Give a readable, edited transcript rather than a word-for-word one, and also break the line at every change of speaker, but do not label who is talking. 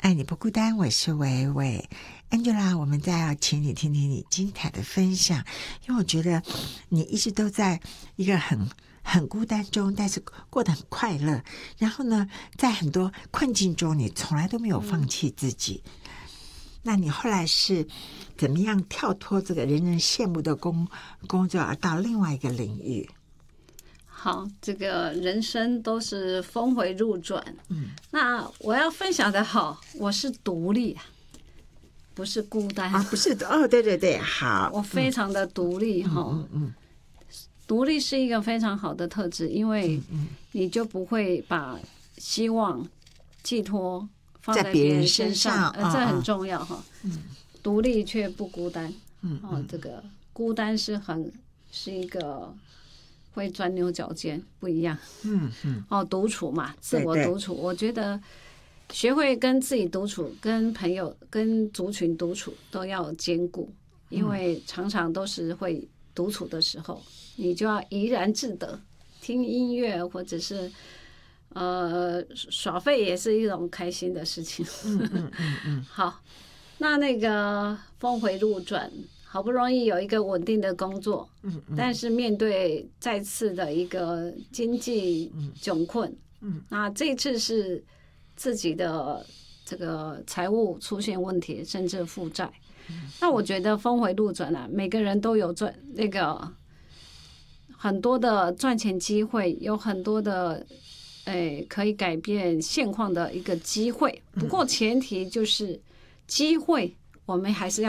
爱你不孤单，我是维维 Angela。我们再要请你听听你精彩的分享，因为我觉得你一直都在一个很孤单中，但是过得很快乐。然后呢，在很多困境中，你从来都没有放弃自己。那你后来是怎么样跳脱这个人人羡慕的工作，而到另外一个领域？
好，这个人生都是峰回路转。那我要分享的我是独立，不是孤单
啊，不是哦，对对对，好，
我非常的独立独立是一个非常好的特质，因为你就不会把希望寄托放在别人身上，这很重要独立却不孤单，这个孤单是一个会钻牛角尖，不一样。独处嘛，自我独处，我觉得学会跟自己独处、跟朋友、跟族群独处都要兼顾，因为常常都是会独处的时候，你就要怡然自得，听音乐或者是耍废也是一种开心的事情。好，那个峰回路转。好不容易有一个稳定的工作，但是面对再次的一个经济窘困，那这次是自己的这个财务出现问题，甚至负债。那我觉得峰回路转每个人都有那个很多的赚钱机会，有很多的可以改变现况的一个机会。不过前提就是机会，我们还是要